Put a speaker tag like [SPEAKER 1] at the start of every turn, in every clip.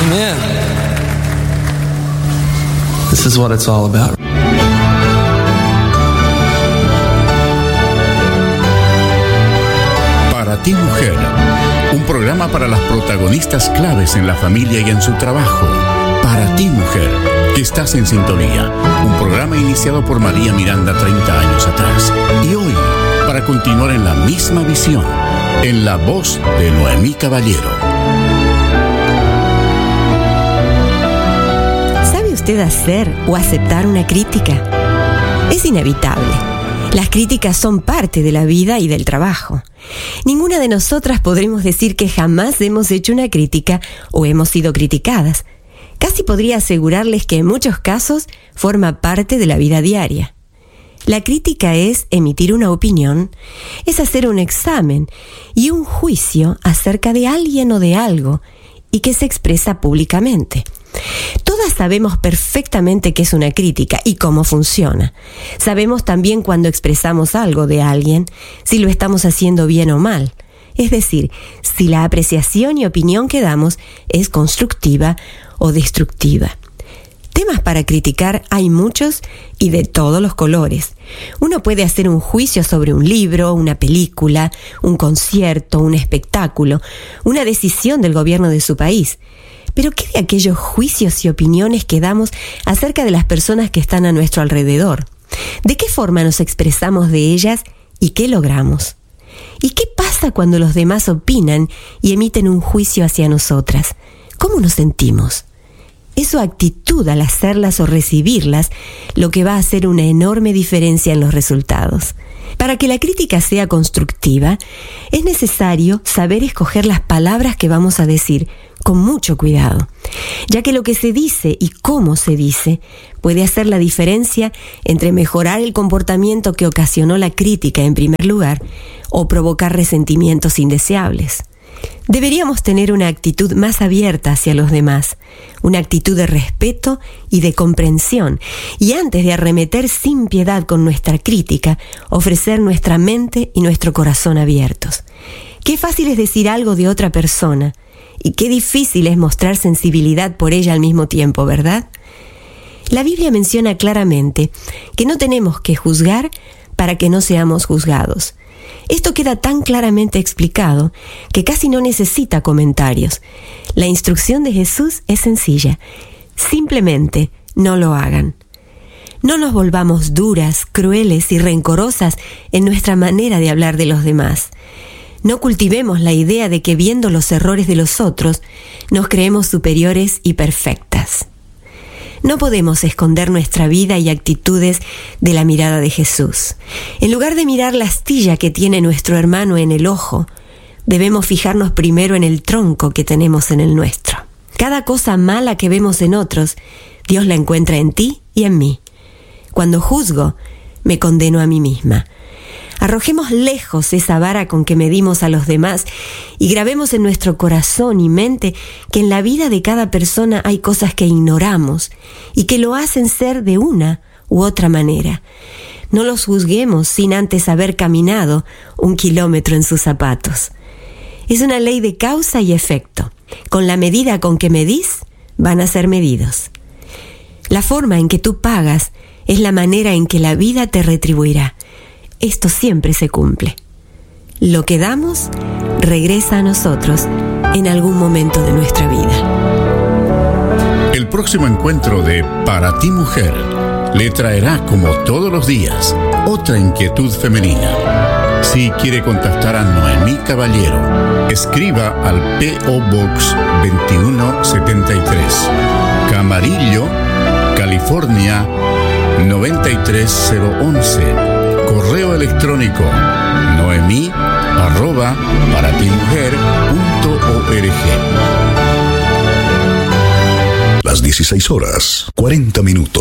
[SPEAKER 1] Amen. This is what it's all about.
[SPEAKER 2] Para ti, mujer, un programa para las protagonistas claves en la familia y en su trabajo. Para ti, mujer, que estás en sintonía. Un programa iniciado por María Miranda 30 años atrás. Y hoy, para continuar en la misma visión, en la voz de Noemí Caballero.
[SPEAKER 3] ¿Sabe usted hacer o aceptar una crítica? Es inevitable. Las críticas son parte de la vida y del trabajo. Ninguna de nosotras podremos decir que jamás hemos hecho una crítica o hemos sido criticadas. Casi podría asegurarles que en muchos casos forma parte de la vida diaria. La crítica es emitir una opinión, es hacer un examen y un juicio acerca de alguien o de algo y que se expresa públicamente. Todas sabemos perfectamente qué es una crítica y cómo funciona. Sabemos también cuando expresamos algo de alguien, si lo estamos haciendo bien o mal. Es decir, si la apreciación y opinión que damos es constructiva o destructiva. Temas para criticar hay muchos y de todos los colores. Uno puede hacer un juicio sobre un libro, una película, un concierto, un espectáculo, una decisión del gobierno de su país. Pero ¿qué de aquellos juicios y opiniones que damos acerca de las personas que están a nuestro alrededor? ¿De qué forma nos expresamos de ellas y qué logramos? ¿Y qué pasa cuando los demás opinan y emiten un juicio hacia nosotras? ¿Cómo nos sentimos? Es su actitud al hacerlas o recibirlas lo que va a hacer una enorme diferencia en los resultados. Para que la crítica sea constructiva, es necesario saber escoger las palabras que vamos a decir con mucho cuidado, ya que lo que se dice y cómo se dice puede hacer la diferencia entre mejorar el comportamiento que ocasionó la crítica en primer lugar o provocar resentimientos indeseables. Deberíamos tener una actitud más abierta hacia los demás, una actitud de respeto y de comprensión, y antes de arremeter sin piedad con nuestra crítica, ofrecer nuestra mente y nuestro corazón abiertos. Qué fácil es decir algo de otra persona, y qué difícil es mostrar sensibilidad por ella al mismo tiempo, ¿verdad? La Biblia menciona claramente que no tenemos que juzgar para que no seamos juzgados. Esto queda tan claramente explicado que casi no necesita comentarios. La instrucción de Jesús es sencilla. Simplemente no lo hagan. No nos volvamos duras, crueles y rencorosas en nuestra manera de hablar de los demás. No cultivemos la idea de que viendo los errores de los otros, nos creemos superiores y perfectas. No podemos esconder nuestra vida y actitudes de la mirada de Jesús. En lugar de mirar la astilla que tiene nuestro hermano en el ojo, debemos fijarnos primero en el tronco que tenemos en el nuestro. Cada cosa mala que vemos en otros, Dios la encuentra en ti y en mí. Cuando juzgo, me condeno a mí misma. Arrojemos lejos esa vara con que medimos a los demás y grabemos en nuestro corazón y mente que en la vida de cada persona hay cosas que ignoramos y que lo hacen ser de una u otra manera. No los juzguemos sin antes haber caminado 1 kilómetro en sus zapatos. Es una ley de causa y efecto. Con la medida con que medís, van a ser medidos. La forma en que tú pagas es la manera en que la vida te retribuirá. Esto siempre se cumple. Lo que damos regresa a nosotros en algún momento de nuestra vida.
[SPEAKER 2] El próximo encuentro de Para ti, mujer le traerá, como todos los días, otra inquietud femenina. Si quiere contactar a Noemí Caballero, escriba al P.O. Box 2173, Camarillo, California 93011. Correo electrónico noemi@paratimujer.org.
[SPEAKER 4] Las 16:40.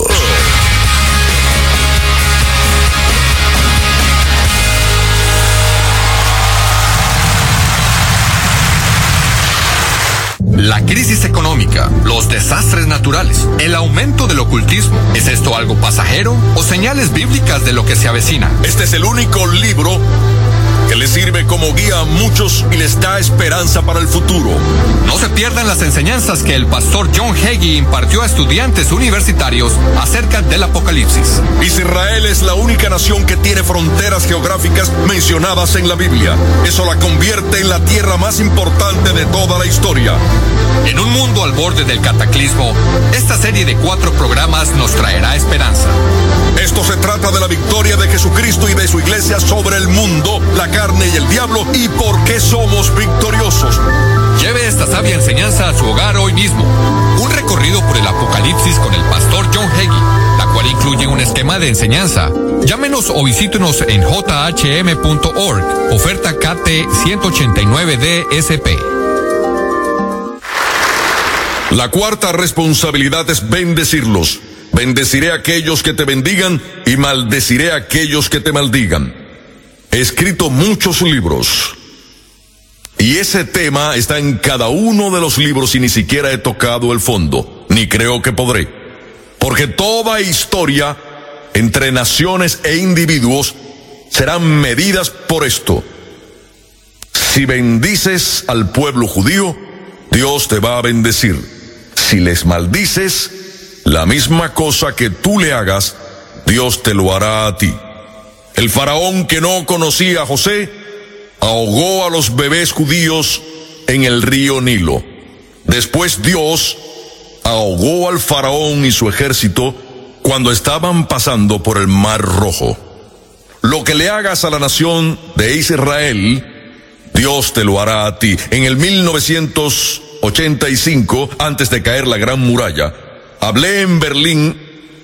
[SPEAKER 5] La crisis económica, los desastres naturales, el aumento del ocultismo. ¿Es esto algo pasajero o señales bíblicas de lo que se avecina?
[SPEAKER 6] Este es el único libro que les sirve como guía a muchos y les da esperanza para el futuro.
[SPEAKER 5] No se pierdan las enseñanzas que el pastor John Hagee impartió a estudiantes universitarios acerca del Apocalipsis.
[SPEAKER 6] Israel es la única nación que tiene fronteras geográficas mencionadas en la Biblia. Eso la convierte en la tierra más importante de toda la historia.
[SPEAKER 5] En un mundo al borde del cataclismo, esta serie de 4 programas nos traerá esperanza.
[SPEAKER 6] Esto se trata de la victoria de Jesucristo y de su iglesia sobre el mundo, la carne y el diablo, y por qué somos victoriosos.
[SPEAKER 5] Lleve esta sabia enseñanza a su hogar hoy mismo. Un recorrido por el Apocalipsis con el pastor John Hagee, la cual incluye un esquema de enseñanza. Llámenos o visítenos en jhm.org, oferta KT 189D SP.
[SPEAKER 6] La cuarta responsabilidad es bendecirlos. Bendeciré a aquellos que te bendigan y maldeciré a aquellos que te maldigan. He escrito muchos libros y ese tema está en cada uno de los libros y ni siquiera he tocado el fondo, ni creo que podré. Porque toda historia entre naciones e individuos serán medidas por esto. Si bendices al pueblo judío, Dios te va a bendecir. Si les maldices, la misma cosa que tú le hagas, Dios te lo hará a ti. El faraón que no conocía a José, ahogó a los bebés judíos en el río Nilo. Después Dios ahogó al faraón y su ejército cuando estaban pasando por el Mar Rojo. Lo que le hagas a la nación de Israel, Dios te lo hará a ti. En el 1985, antes de caer la Gran Muralla, hablé en Berlín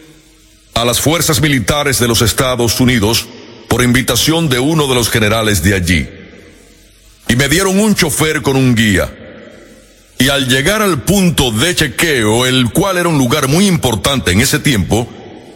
[SPEAKER 6] a las fuerzas militares de los Estados Unidos por invitación de uno de los generales de allí. Y me dieron un chofer con un guía. Y al llegar al punto de chequeo, el cual era un lugar muy importante en ese tiempo,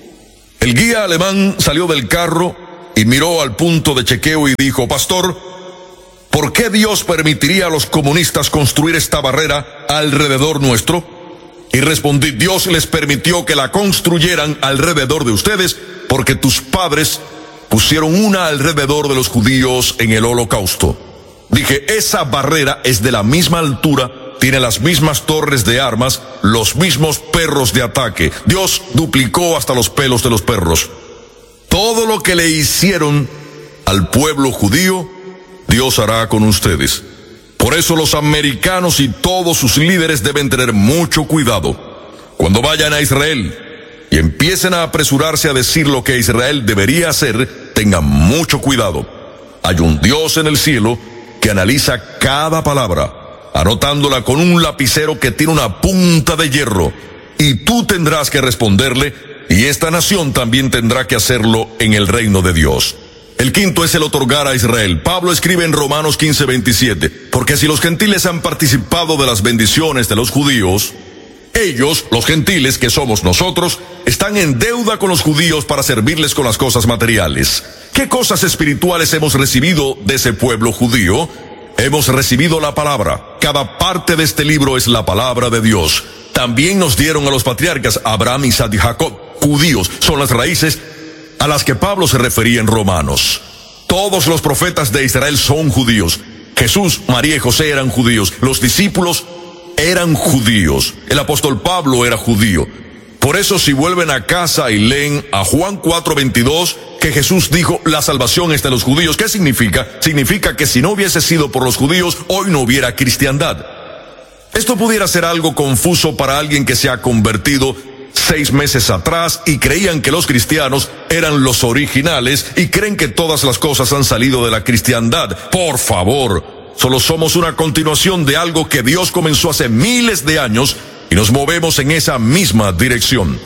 [SPEAKER 6] el guía alemán salió del carro y miró al punto de chequeo y dijo: Pastor, ¿por qué Dios permitiría a los comunistas construir esta barrera alrededor nuestro? Y respondí: Dios les permitió que la construyeran alrededor de ustedes porque tus padres pusieron una alrededor de los judíos en el Holocausto. Dije, esa barrera es de la misma altura, tiene las mismas torres de armas, los mismos perros de ataque. Dios duplicó hasta los pelos de los perros. Todo lo que le hicieron al pueblo judío, Dios hará con ustedes. Por eso los americanos y todos sus líderes deben tener mucho cuidado. Cuando vayan a Israel y empiecen a apresurarse a decir lo que Israel debería hacer, tengan mucho cuidado. Hay un Dios en el cielo que analiza cada palabra, anotándola con un lapicero que tiene una punta de hierro. Y tú tendrás que responderle, y esta nación también tendrá que hacerlo en el reino de Dios. El quinto es el otorgar a Israel. Pablo escribe en Romanos 15:27, porque si los gentiles han participado de las bendiciones de los judíos, ellos, los gentiles que somos nosotros, están en deuda con los judíos para servirles con las cosas materiales. ¿Qué cosas espirituales hemos recibido de ese pueblo judío? Hemos recibido la palabra. Cada parte de este libro es la palabra de Dios. También nos dieron a los patriarcas Abraham, Isaac y Jacob. Judíos son las raíces a las que Pablo se refería en Romanos. Todos los profetas de Israel son judíos. Jesús, María y José eran judíos. Los discípulos eran judíos. El apóstol Pablo era judío. Por eso, si vuelven a casa y leen a Juan 4:22, que Jesús dijo, la salvación es de los judíos. ¿Qué significa? Significa que si no hubiese sido por los judíos, hoy no hubiera cristiandad. Esto pudiera ser algo confuso para alguien que se ha convertido 6 meses atrás y creían que los cristianos eran los originales y creen que todas las cosas han salido de la cristiandad. Por favor, solo somos una continuación de algo que Dios comenzó hace miles de años y nos movemos en esa misma dirección.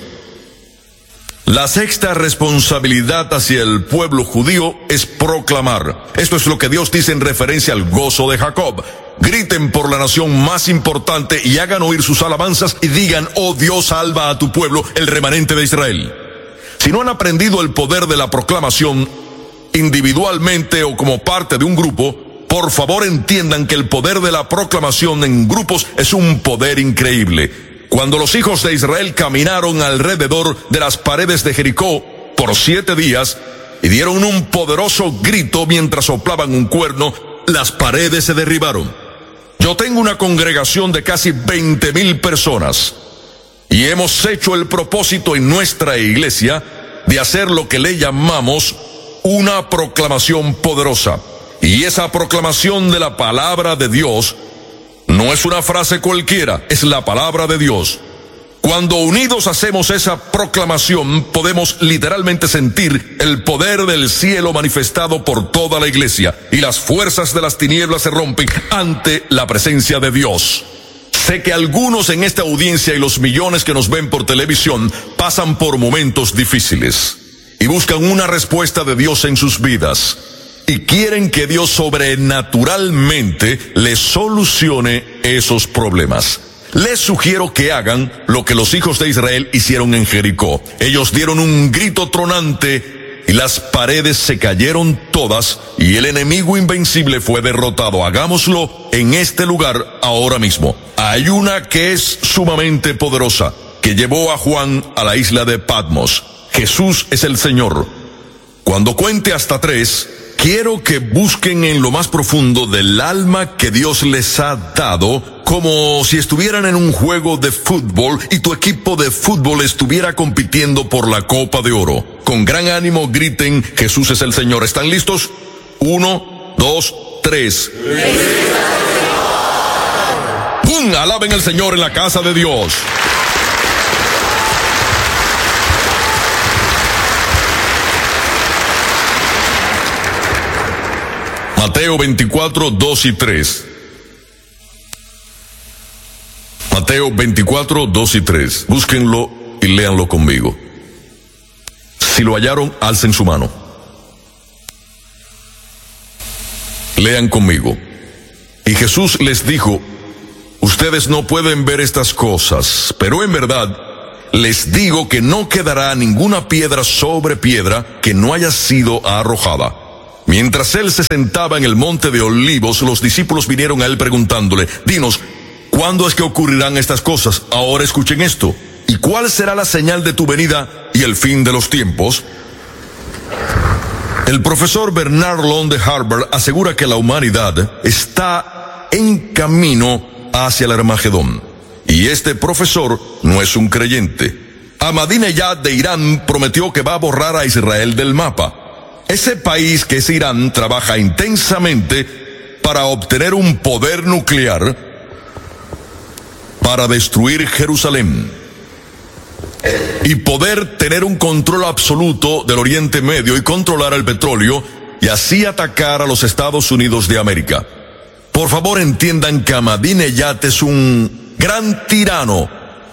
[SPEAKER 6] La sexta responsabilidad hacia el pueblo judío es proclamar. Esto es lo que Dios dice en referencia al gozo de Jacob. Griten por la nación más importante y hagan oír sus alabanzas y digan, oh Dios, salva a tu pueblo, el remanente de Israel. Si no han aprendido el poder de la proclamación, individualmente o como parte de un grupo, por favor entiendan que el poder de la proclamación en grupos es un poder increíble. Cuando los hijos de Israel caminaron alrededor de las paredes de Jericó por 7 días, y dieron un poderoso grito mientras soplaban un cuerno. Las paredes se derribaron. Yo tengo una congregación de casi 20,000 personas y hemos hecho el propósito en nuestra iglesia de hacer lo que le llamamos una proclamación poderosa. Y esa proclamación de la palabra de Dios no es una frase cualquiera, es la palabra de Dios. Cuando unidos hacemos esa proclamación, podemos literalmente sentir el poder del cielo manifestado por toda la iglesia, y las fuerzas de las tinieblas se rompen ante la presencia de Dios. Sé que algunos en esta audiencia y los millones que nos ven por televisión pasan por momentos difíciles y buscan una respuesta de Dios en sus vidas, y quieren que Dios sobrenaturalmente les solucione esos problemas. Les sugiero que hagan lo que los hijos de Israel hicieron en Jericó. Ellos dieron un grito tronante y las paredes se cayeron todas y el enemigo invencible fue derrotado. Hagámoslo en este lugar ahora mismo. Hay una que es sumamente poderosa, que llevó a Juan a la isla de Patmos. Jesús es el Señor. Cuando cuente hasta 3, quiero que busquen en lo más profundo del alma que Dios les ha dado, como si estuvieran en un juego de fútbol y tu equipo de fútbol estuviera compitiendo por la Copa de Oro. Con gran ánimo griten: Jesús es el Señor. ¿Están listos? 1, 2, 3. ¡Pum! Alaben al Señor en la casa de Dios. Mateo 24, 2 y 3. Mateo 24, 2 y 3. Búsquenlo y léanlo conmigo. Si lo hallaron, alcen su mano. Lean conmigo. Y Jesús les dijo: ustedes no pueden ver estas cosas, pero en verdad les digo que no quedará ninguna piedra sobre piedra que no haya sido arrojada. Mientras él se sentaba en el monte de Olivos, los discípulos vinieron a él preguntándole: dinos, ¿cuándo es que ocurrirán estas cosas? Ahora escuchen esto. ¿Y cuál será la señal de tu venida y el fin de los tiempos? El profesor Bernard Long de Harvard asegura que la humanidad está en camino hacia el Armagedón. Y este profesor no es un creyente. Ahmadinejad de Irán prometió que va a borrar a Israel del mapa. Ese país, que es Irán, trabaja intensamente para obtener un poder nuclear para destruir Jerusalén y poder tener un control absoluto del Oriente Medio y controlar el petróleo y así atacar a los Estados Unidos de América. Por favor, entiendan que Ahmadinejad es un gran tirano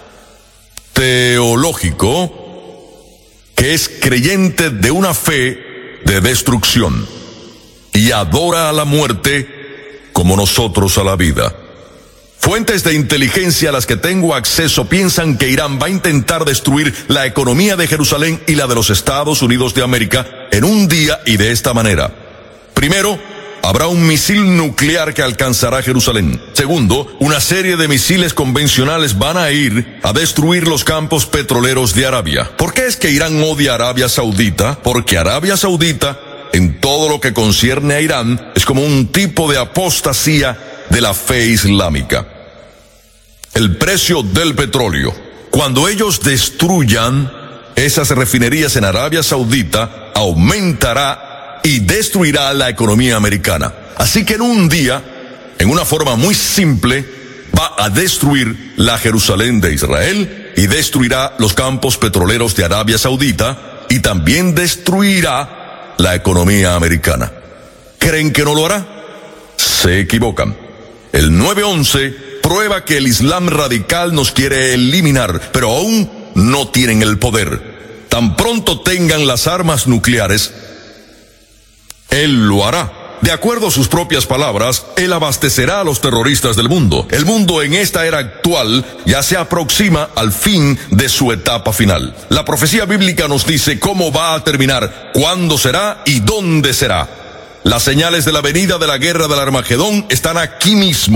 [SPEAKER 6] teológico que es creyente de una fe de destrucción y adora a la muerte como nosotros a la vida. Fuentes de inteligencia a las que tengo acceso piensan que Irán va a intentar destruir la economía de Jerusalén y la de los Estados Unidos de América en un día y de esta manera. Primero, habrá un misil nuclear que alcanzará Jerusalén. Segundo, una serie de misiles convencionales van a ir a destruir los campos petroleros de Arabia. ¿Por qué es que Irán odia a Arabia Saudita? Porque Arabia Saudita, en todo lo que concierne a Irán, es como un tipo de apostasía de la fe islámica. El precio del petróleo. Cuando ellos destruyan esas refinerías en Arabia Saudita, aumentará y destruirá la economía americana. Así que en un día, en una forma muy simple, va a destruir la Jerusalén de Israel y destruirá los campos petroleros de Arabia Saudita y también destruirá la economía americana. ¿Creen que no lo hará? Se equivocan. El 9/11 prueba que el Islam radical nos quiere eliminar, pero aún no tienen el poder. Tan pronto tengan las armas nucleares, Él lo hará. De acuerdo a sus propias palabras, Él abastecerá a los terroristas del mundo. El mundo en esta era actual ya se aproxima al fin de su etapa final. La profecía bíblica nos dice cómo va a terminar, cuándo será y dónde será. Las señales de la venida de la guerra del Armagedón están aquí mismo.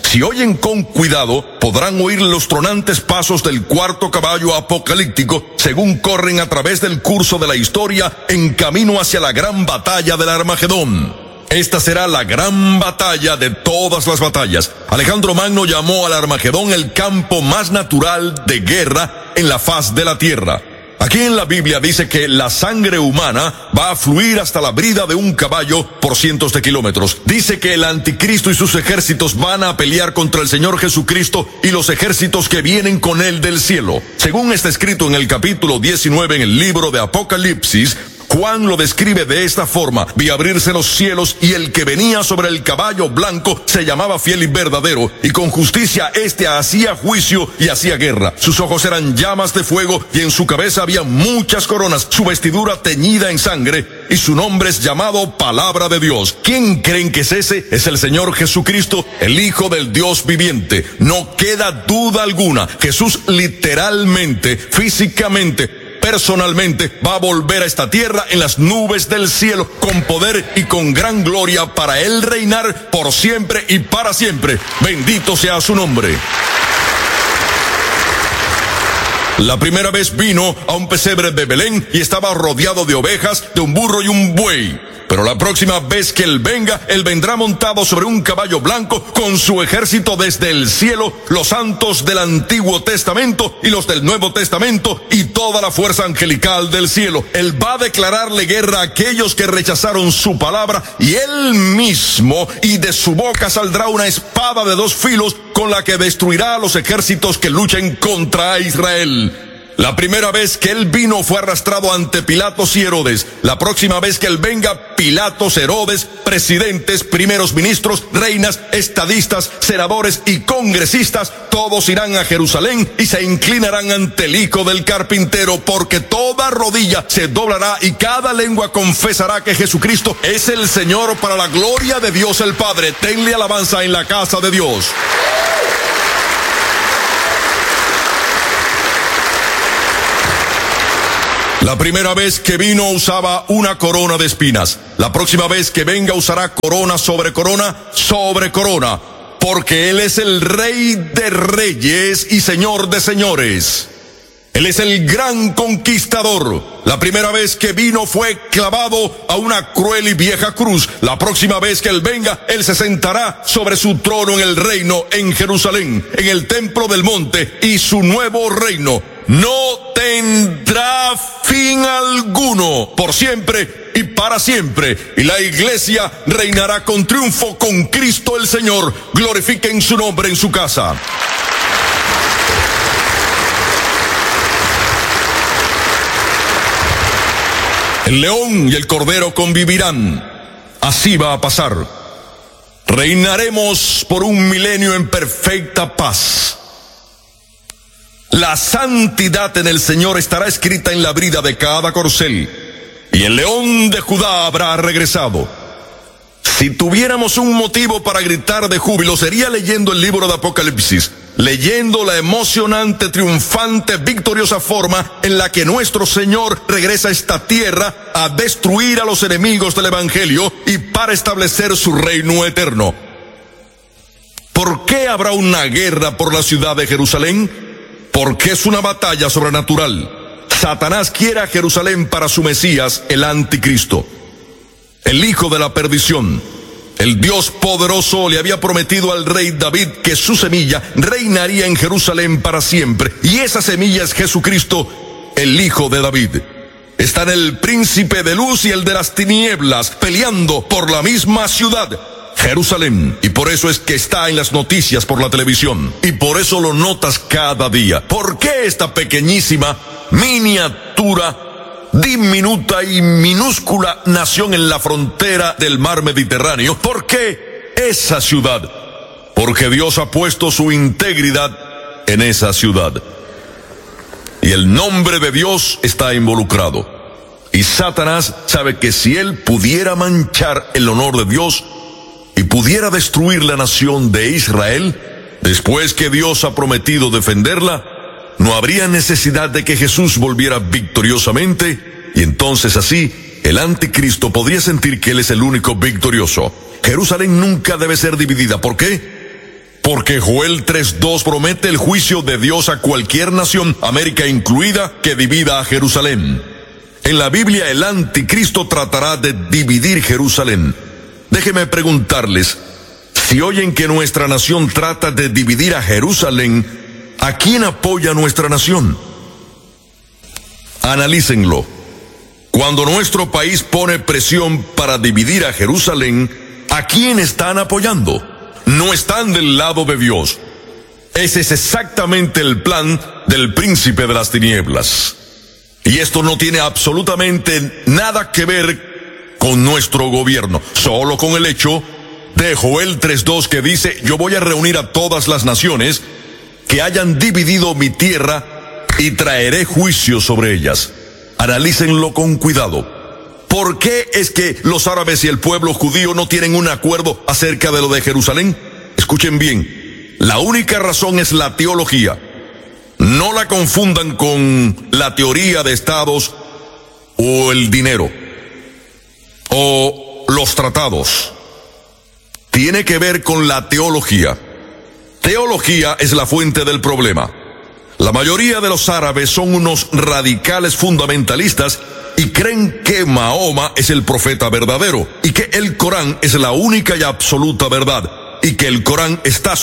[SPEAKER 6] Si oyen con cuidado, podrán oír los tronantes pasos del cuarto caballo apocalíptico según corren a través del curso de la historia en camino hacia la gran batalla del Armagedón. Esta será la gran batalla de todas las batallas. Alejandro Magno llamó al Armagedón el campo más natural de guerra en la faz de la tierra. Aquí en la Biblia dice que la sangre humana va a fluir hasta la brida de un caballo por cientos de kilómetros. Dice que el anticristo y sus ejércitos van a pelear contra el Señor Jesucristo y los ejércitos que vienen con él del cielo. Según está escrito en el capítulo 19 en el libro de Apocalipsis, Juan lo describe de esta forma: vi abrirse los cielos y el que venía sobre el caballo blanco se llamaba Fiel y Verdadero, y con justicia hacía juicio y hacía guerra. Sus ojos eran llamas de fuego y en su cabeza había muchas coronas, su vestidura teñida en sangre y su nombre es llamado Palabra de Dios. ¿Quién creen que es ese? Es el Señor Jesucristo, el Hijo del Dios viviente. No queda duda alguna. Jesús literalmente, físicamente, personalmente va a volver a esta tierra en las nubes del cielo con poder y con gran gloria para él reinar por siempre y para siempre. Bendito sea su nombre. La primera vez vino a un pesebre de Belén y estaba rodeado de ovejas, de un burro y un buey. Pero la próxima vez que él venga, él vendrá montado sobre un caballo blanco con su ejército desde el cielo, los santos del Antiguo Testamento y los del Nuevo Testamento y toda la fuerza angelical del cielo. Él va a declararle guerra a aquellos que rechazaron su palabra y él mismo, y de su boca saldrá una espada de dos filos con la que destruirá a los ejércitos que luchen contra Israel. La primera vez que él vino fue arrastrado ante Pilatos y Herodes. La próxima vez que él venga, Pilatos, Herodes, presidentes, primeros ministros, reinas, estadistas, senadores y congresistas, todos irán a Jerusalén y se inclinarán ante el Hijo del Carpintero, porque toda rodilla se doblará y cada lengua confesará que Jesucristo es el Señor, para la gloria de Dios el Padre. Denle alabanza en la casa de Dios. La primera vez que vino usaba una corona de espinas. La próxima vez que venga usará corona sobre corona, porque Él es el Rey de reyes y Señor de señores. Él es el gran conquistador. La primera vez que vino fue clavado a una cruel y vieja cruz. La próxima vez que Él venga, Él se sentará sobre su trono en el reino, en Jerusalén, en el templo del monte, y su nuevo reino no tendrá fin alguno, por siempre y para siempre. Y la iglesia reinará con triunfo con Cristo el Señor. Glorifiquen su nombre en su casa. El león y el cordero convivirán. Así va a pasar. Reinaremos por un milenio en perfecta paz. La santidad en el Señor estará escrita en la brida de cada corcel, y el león de Judá habrá regresado. Si tuviéramos un motivo para gritar de júbilo, sería leyendo el libro de Apocalipsis, leyendo la emocionante, triunfante, victoriosa forma en la que nuestro Señor regresa a esta tierra a destruir a los enemigos del Evangelio y para establecer su reino eterno. ¿Por qué habrá una guerra por la ciudad de Jerusalén? Porque es una batalla sobrenatural. Satanás quiere a Jerusalén para su Mesías, el anticristo, el hijo de la perdición. El Dios poderoso le había prometido al rey David que su semilla reinaría en Jerusalén para siempre. Y esa semilla es Jesucristo, el hijo de David. Están el príncipe de luz y el de las tinieblas peleando por la misma ciudad, Jerusalén, y por eso es que está en las noticias por la televisión, y por eso lo notas cada día. ¿Por qué esta pequeñísima, miniatura, diminuta y minúscula nación en la frontera del mar Mediterráneo? ¿Por qué esa ciudad? Porque Dios ha puesto su integridad en esa ciudad, y el nombre de Dios está involucrado. Y Satanás sabe que si él pudiera manchar el honor de Dios y pudiera destruir la nación de Israel, después que Dios ha prometido defenderla, no habría necesidad de que Jesús volviera victoriosamente, y entonces así el anticristo podría sentir que él es el único victorioso. Jerusalén nunca debe ser dividida. ¿Por qué? porque Joel 3:2 promete el juicio de Dios a cualquier nación, América incluida, que divida a Jerusalén. En la Biblia el anticristo tratará de dividir Jerusalén. Déjenme preguntarles, si oyen que nuestra nación trata de dividir a Jerusalén, ¿a quién apoya nuestra nación? Analícenlo. Cuando nuestro país pone presión para dividir a Jerusalén, ¿a quién están apoyando? No están del lado de Dios. Ese es exactamente el plan del príncipe de las tinieblas. Y esto no tiene absolutamente nada que ver con nuestro gobierno, solo con el hecho de Joel 3:2 que dice: yo voy a reunir a todas las naciones que hayan dividido mi tierra y traeré juicio sobre ellas. Analícenlo con cuidado. ¿Por qué es que los árabes y el pueblo judío no tienen un acuerdo acerca de lo de Jerusalén? Escuchen bien, la única razón es la teología. No la confundan con la teoría de estados o el dinero o los tratados. Tiene que ver con la teología. Teología es la fuente del problema. La mayoría de los árabes son unos radicales fundamentalistas y creen que Mahoma es el profeta verdadero y que el Corán es la única y absoluta verdad y que el Corán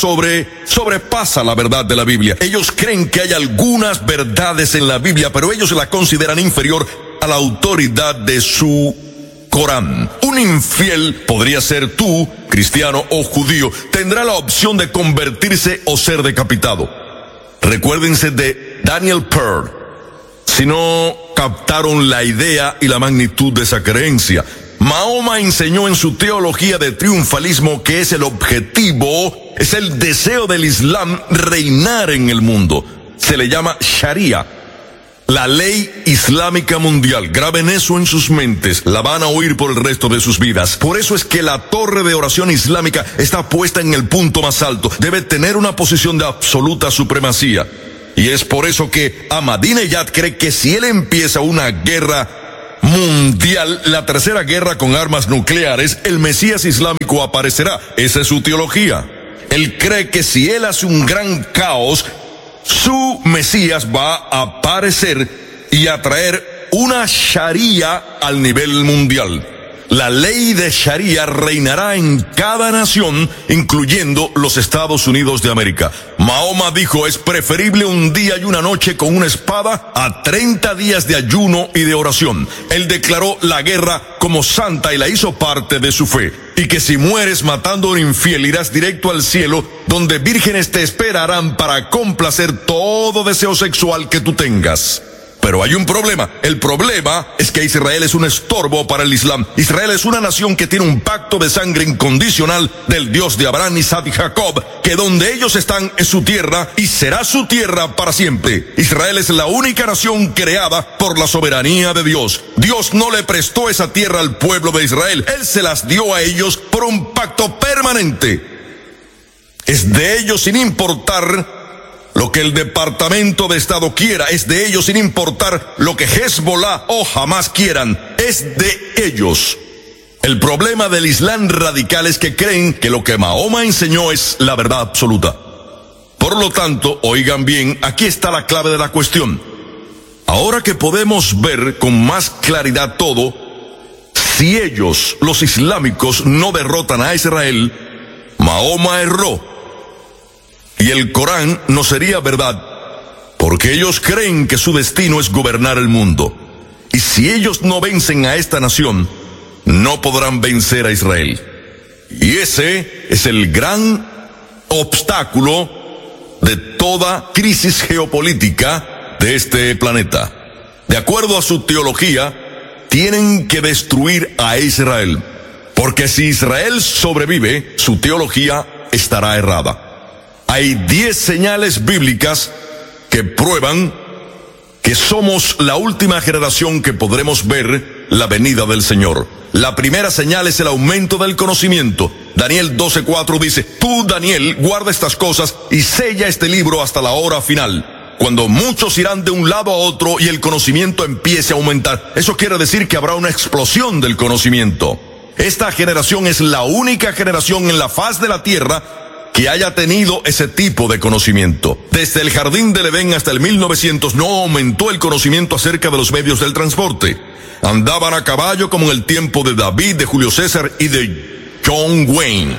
[SPEAKER 6] sobrepasa la verdad de la Biblia. Ellos creen que hay algunas verdades en la Biblia, pero ellos la consideran inferior a la autoridad de su Corán. Un infiel, podría ser tú, cristiano o judío, tendrá la opción de convertirse o ser decapitado. Recuérdense de Daniel Pearl, si no captaron la idea y la magnitud de esa creencia. Mahoma enseñó en su teología de triunfalismo que es el objetivo, es el deseo del Islam reinar en el mundo. Se le llama Sharia, la ley islámica mundial. Graben eso en sus mentes, la van a oír por el resto de sus vidas. Por eso es que la torre de oración islámica está puesta en el punto más alto. Debe tener una posición de absoluta supremacía. Y es por eso que Ahmadinejad cree que si él empieza una guerra mundial, la tercera guerra con armas nucleares, el Mesías islámico aparecerá. Esa es su teología. Él cree que si él hace un gran caos, su Mesías va a aparecer y a traer una Sharia al nivel mundial. La ley de Sharia reinará en cada nación, incluyendo los Estados Unidos de América. Mahoma dijo: es preferible un día y una noche con una espada a 30 días de ayuno y de oración. Él declaró la guerra como santa y la hizo parte de su fe. Y que si mueres matando a un infiel, irás directo al cielo, donde vírgenes te esperarán para complacer todo deseo sexual que tú tengas. Pero hay un problema. El problema es que Israel es un estorbo para el Islam. Israel es una nación que tiene un pacto de sangre incondicional del Dios de Abraham, Isaac y Jacob, que donde ellos están es su tierra y será su tierra para siempre. Israel es la única nación creada por la soberanía de Dios. Dios no le prestó esa tierra al pueblo de Israel. Él se las dio a ellos por un pacto permanente. Es de ellos sin importar lo que el Departamento de Estado quiera, es de ellos sin importar lo que Hezbollah o Hamas quieran, es de ellos. El problema del Islam radical es que creen que lo que Mahoma enseñó es la verdad absoluta. Por lo tanto, oigan bien, aquí está la clave de la cuestión. Ahora que podemos ver con más claridad todo, si ellos, los islámicos, no derrotan a Israel, Mahoma erró. Y el Corán no sería verdad, porque ellos creen que su destino es gobernar el mundo. Y si ellos no vencen a esta nación, no podrán vencer a Israel. Y ese es el gran obstáculo de toda crisis geopolítica de este planeta. De acuerdo a su teología, tienen que destruir a Israel, porque si Israel sobrevive, su teología estará errada. Hay 10 señales bíblicas que prueban que somos la última generación que podremos ver la venida del Señor. La primera señal es el aumento del conocimiento. Daniel 12:4 dice: tú, Daniel, guarda estas cosas y sella este libro hasta la hora final, cuando muchos irán de un lado a otro y el conocimiento empiece a aumentar. Eso quiere decir que habrá una explosión del conocimiento. Esta generación es la única generación en la faz de la tierra que haya tenido ese tipo de conocimiento. Desde el Jardín del Edén hasta el 1900 no aumentó el conocimiento acerca de los medios del transporte. Andaban a caballo como en el tiempo de David, de Julio César y de John Wayne.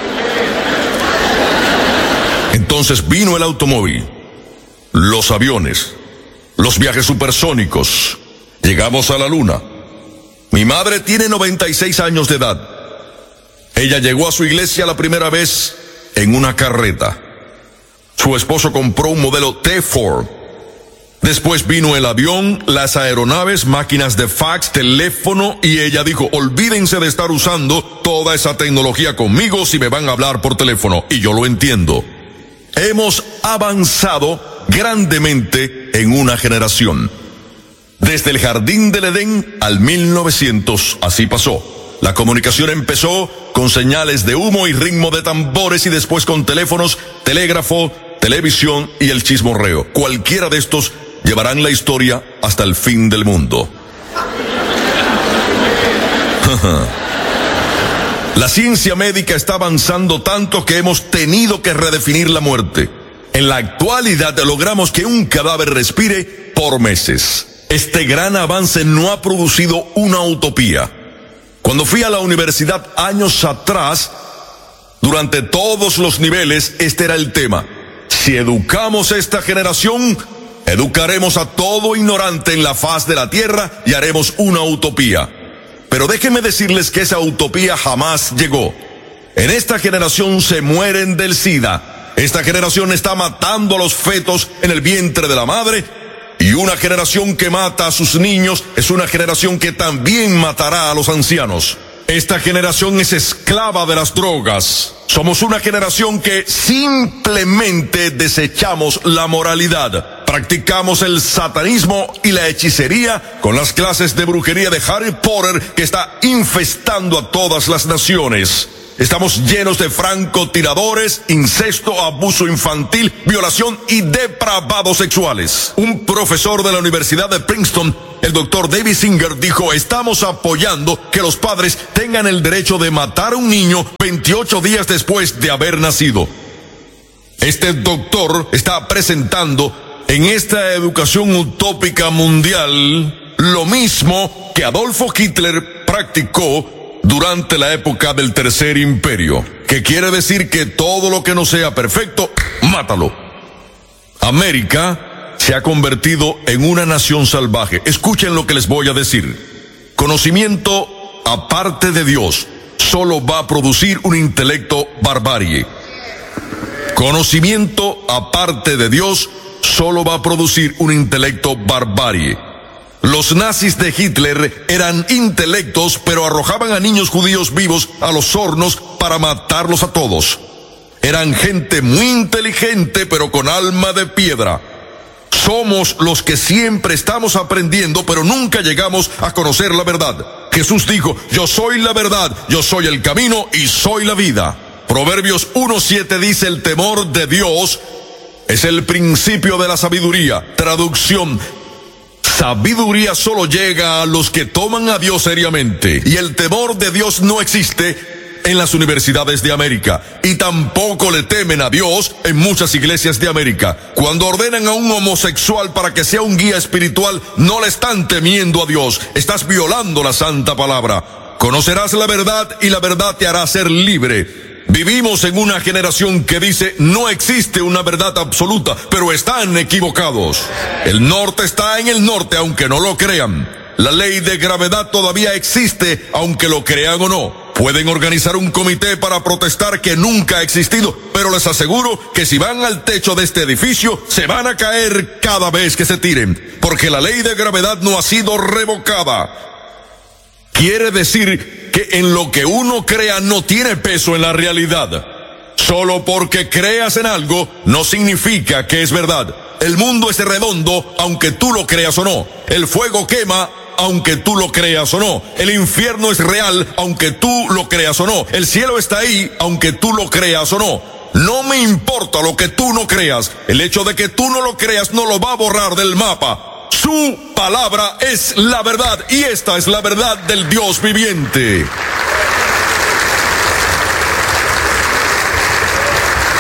[SPEAKER 6] Entonces vino el automóvil, los aviones, los viajes supersónicos. Llegamos a la luna. Mi madre tiene 96 años de edad. Ella llegó a su iglesia la primera vez en una carreta. Su esposo compró un modelo T-Ford. Después vino el avión, las aeronaves, máquinas de fax, teléfono, y ella dijo, olvídense de estar usando toda esa tecnología conmigo si me van a hablar por teléfono. Y yo lo entiendo. Hemos avanzado grandemente en una generación. Desde el Jardín del Edén al 1900, así pasó. La comunicación empezó con señales de humo y ritmo de tambores y después con teléfonos, telégrafo, televisión y el chismorreo. Cualquiera de estos llevarán la historia hasta el fin del mundo. La ciencia médica está avanzando tanto que hemos tenido que redefinir la muerte. En la actualidad logramos que un cadáver respire por meses. Este gran avance no ha producido una utopía. Cuando fui a la universidad años atrás, durante todos los niveles, este era el tema. Si educamos esta generación, educaremos a todo ignorante en la faz de la tierra y haremos una utopía. Pero déjenme decirles que esa utopía jamás llegó. En esta generación se mueren del SIDA. Esta generación está matando a los fetos en el vientre de la madre. Y una generación que mata a sus niños es una generación que también matará a los ancianos. Esta generación es esclava de las drogas. Somos una generación que simplemente desechamos la moralidad. Practicamos el satanismo y la hechicería con las clases de brujería de Harry Potter que está infestando a todas las naciones. Estamos llenos de francotiradores, incesto, abuso infantil, violación y depravados sexuales. Un profesor de la Universidad de Princeton, el doctor David Singer, dijo, estamos apoyando que los padres tengan el derecho de matar a un niño 28 días después de haber nacido. Este doctor está presentando en esta educación utópica mundial lo mismo que Adolfo Hitler practicó durante la época del Tercer Imperio, que quiere decir que todo lo que no sea perfecto, mátalo. América se ha convertido en una nación salvaje. Escuchen lo que les voy a decir. Conocimiento aparte de Dios solo va a producir un intelecto barbarie. Conocimiento aparte de Dios solo va a producir un intelecto barbarie. Los nazis de Hitler eran intelectos, pero arrojaban a niños judíos vivos a los hornos para matarlos a todos. Eran gente muy inteligente, pero con alma de piedra. Somos los que siempre estamos aprendiendo, pero nunca llegamos a conocer la verdad. Jesús dijo, yo soy la verdad, yo soy el camino y soy la vida. Proverbios 1:7 dice, el temor de Dios es el principio de la sabiduría. Traducción, sabiduría solo llega a los que toman a Dios seriamente. Y el temor de Dios no existe en las universidades de América. Y tampoco le temen a Dios en muchas iglesias de América. Cuando ordenan a un homosexual para que sea un guía espiritual, no le están temiendo a Dios. Estás violando la santa palabra. Conocerás la verdad y la verdad te hará ser libre. Vivimos en una generación que dice no existe una verdad absoluta, pero están equivocados. El norte está en el norte, aunque no lo crean. La ley de gravedad todavía existe, aunque lo crean o no. Pueden organizar un comité para protestar que nunca ha existido, pero les aseguro que si van al techo de este edificio, se van a caer cada vez que se tiren, porque la ley de gravedad no ha sido revocada. Quiere decir que en lo que uno crea no tiene peso en la realidad. Solo porque creas en algo no significa que es verdad. El mundo es redondo aunque tú lo creas o no. El fuego quema aunque tú lo creas o no. El infierno es real aunque tú lo creas o no. El cielo está ahí aunque tú lo creas o no. No me importa lo que tú no creas. El hecho de que tú no lo creas no lo va a borrar del mapa. Su palabra es la verdad y esta es la verdad del Dios viviente.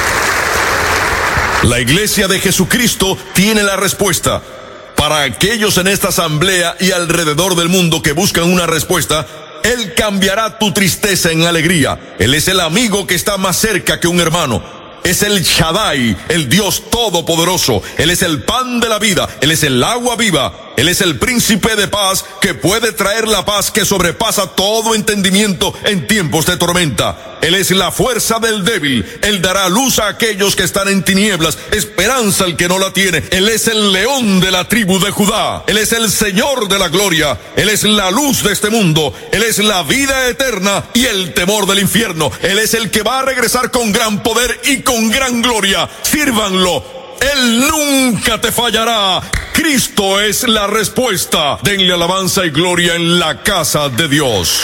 [SPEAKER 6] La Iglesia de Jesucristo tiene la respuesta. Para aquellos en esta asamblea y alrededor del mundo que buscan una respuesta, Él cambiará tu tristeza en alegría. Él es el amigo que está más cerca que un hermano. Es el Shaddai, el Dios Todopoderoso. Él es el pan de la vida. Él es el agua viva. Él es el príncipe de paz que puede traer la paz que sobrepasa todo entendimiento en tiempos de tormenta. Él es la fuerza del débil. Él dará luz a aquellos que están en tinieblas, esperanza al que no la tiene. Él es el león de la tribu de Judá. Él es el Señor de la gloria. Él es la luz de este mundo. Él es la vida eterna y el temor del infierno. Él es el que va a regresar con gran poder y con gran gloria. Sírvanlo. Él nunca te fallará. Cristo es la respuesta. Denle alabanza y gloria en la casa de Dios.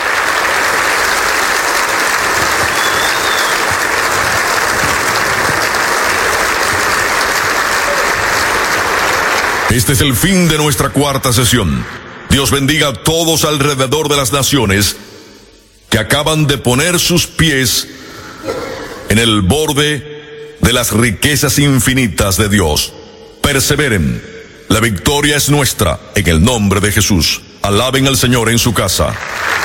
[SPEAKER 6] Este es el fin de nuestra cuarta sesión. Dios bendiga a todos alrededor de las naciones que acaban de poner sus pies en el borde de las riquezas infinitas de Dios. Perseveren. La victoria es nuestra en el nombre de Jesús. Alaben al Señor en su casa.